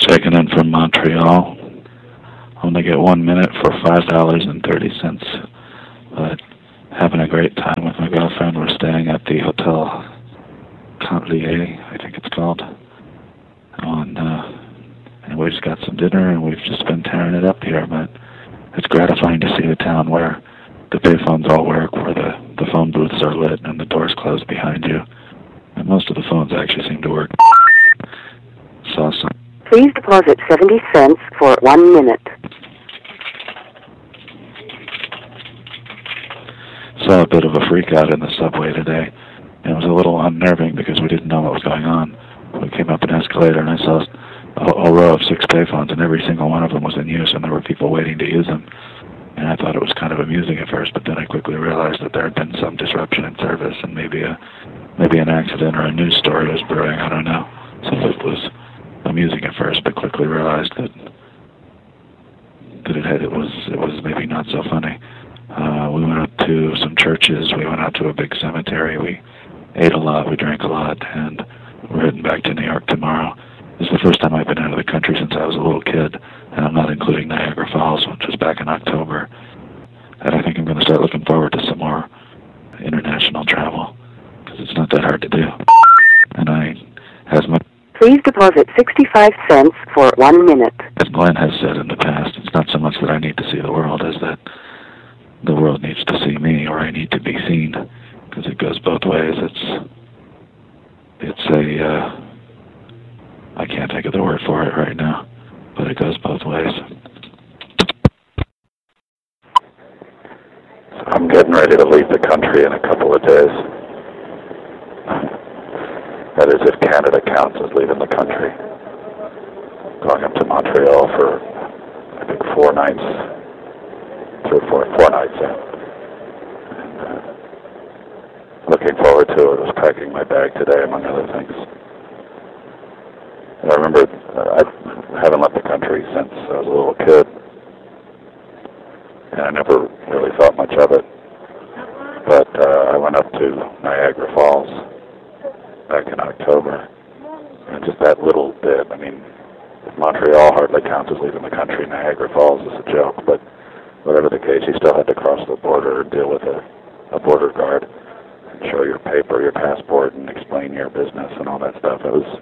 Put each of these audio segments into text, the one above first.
Checking in from Montreal. I'm gonna get 1 minute for $5.30. But having a great time with my girlfriend. We're staying at the Hotel Cantelier, I think it's called. And we just got some dinner, and we've just been tearing it up here. But it's gratifying to see a town where the payphones all work, where the phone booths are lit and the doors close behind you. And most of the phones actually seem to work. Saw some. Please deposit 70 cents for 1 minute. Saw a bit of a freak out in the subway today. And it was a little unnerving because we didn't know what was going on. We came up an escalator and I saw a row of 6 payphones, and every single one of them was in use, and there were people waiting to use them. And I thought it was kind of amusing at first, but then I quickly realized that there had been some disruption in service, and maybe an accident or a news story was brewing. I don't know. So it was amusing at first, but quickly realized that it was maybe not so funny. We went out to some churches. We went out to a big cemetery. We ate a lot. We drank a lot, and we're heading back to New York tomorrow. This is the first time I've been out of the country since I was a little kid, and I'm not including Niagara Falls, which was back in October. And I think I'm going to start looking forward to some more international travel, because it's not that hard to do. And Please deposit 65 cents for 1 minute. As Glenn has said in the past, it's not so much that I need to see the world as that the world needs to see me, or I need to be seen, because it goes both ways. I can't think of the word for it right now, but it goes both ways. I'm getting ready to leave the country in a couple of days. That is, if Canada counts as leaving the country. Going up to Montreal for, I think, 4 nights. 4 nights, yeah. And looking forward to it. I was packing my bag today, among other things. And I remember I haven't left the country since I was a little kid. And I never really thought much of it. But I went up to Niagara Falls back in October. And just that little bit, I mean, if Montreal hardly counts as leaving the country, Niagara Falls is a joke. But whatever the case, you still had to cross the border and deal with a border guard and show your paper, your passport, and explain your business and all that stuff. It was,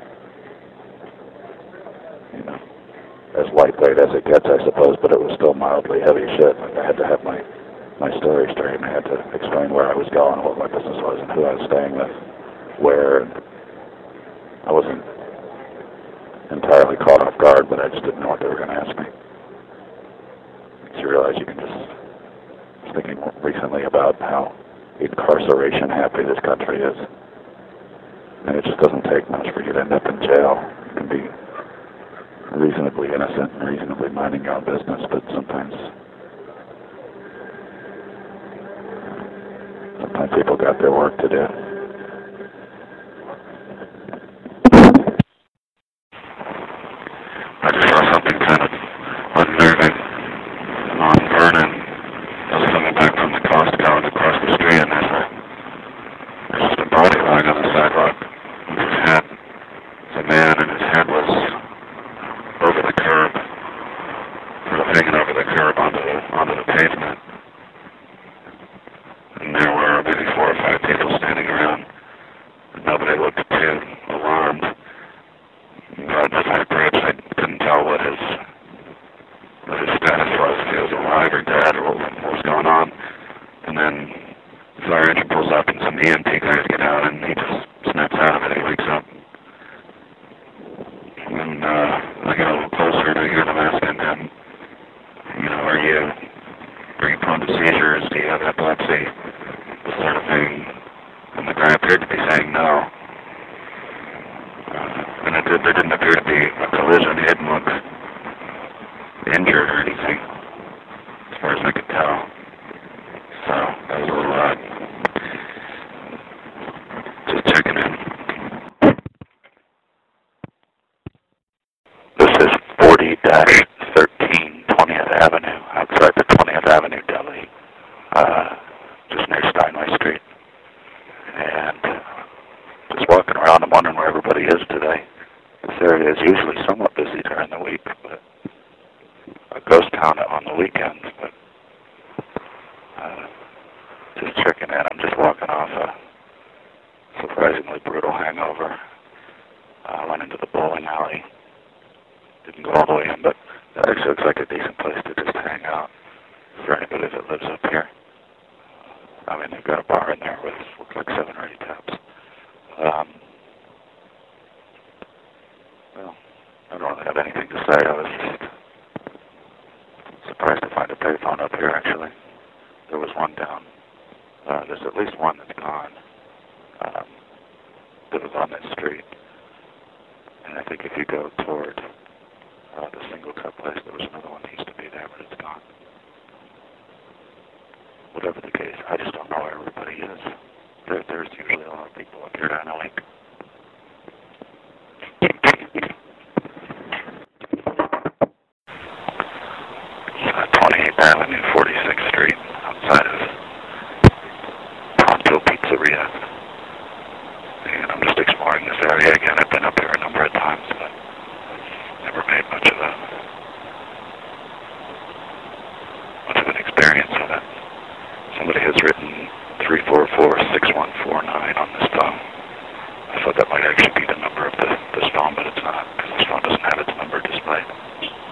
as lightweight as it gets, I suppose, but it was still mildly heavy shit. Like, I had to have my story straight, and I had to explain where I was going, what my business was, and who I was staying with, where. And I wasn't entirely caught off guard, but I just didn't know what they were going to ask me. So you realize you can just. I was thinking recently about how incarceration happy this country is, and it just doesn't take much for you to end up in jail. You can be reasonably innocent and reasonably minding your own business, but sometimes people got their work to do. I just saw something kind of unnerving on Vernon. I was coming back from the Costco and across the street, and there's just a body lying on the sidewalk with his head. It's a man, and his head was over the curb, sort of hanging over the curb onto the pavement. And there were maybe 4 or 5 people standing around. Nobody looked too alarmed. But as I approached, I couldn't tell what his status was, if he was alive or dead, or what was going on. And then the fire engine pulls up, and some EMT guys get out, and he just snaps out of it. He wakes up. And I get a little closer, and I hear them asking him, are you prone to seizures? Do you have epilepsy? This sort of thing. And the guy appeared to be saying no. And there didn't appear to be a collision. He didn't look injured or anything, as far as I could tell. So that was a little odd. Just checking in. This is 40-13 20th Avenue, outside the 20th Avenue Deli, just near Steinway Street. And just walking around, I'm wondering where everybody is today. This area is usually somewhat busy. the weekends, but just checking in. I'm just walking off a surprisingly brutal hangover. I went into the bowling alley. Didn't go all the way in, but that actually looks like a decent place to just hang out for anybody that lives up here. I mean, they've got a bar in there with like 7 or 8 taps. Well, I don't really have anything to say. I was just surprised to find a payphone up here, actually. There was one down. There's at least one that's gone. That was on this street. And I think if you go toward the single cup place, there was another one that used to be there, but it's gone. Whatever the case, I just don't know where everybody is. There's usually a lot of people up here during the week. 28th Avenue, 46th Street, outside of Pronto Pizzeria. And I'm just exploring this area again. I've been up here a number of times, but never made much of an experience of it. Somebody has written 344-6149 on this phone. I thought that might actually be the number of this phone, but it's not, because this phone doesn't have its number displayed.